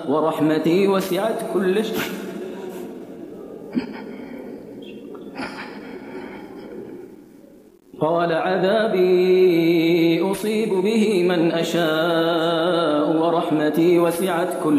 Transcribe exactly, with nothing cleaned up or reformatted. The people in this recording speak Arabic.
ورحمتي وسعت كل شيء. قال عذابي أصيب به من أشاء ورحمتي وسعت كل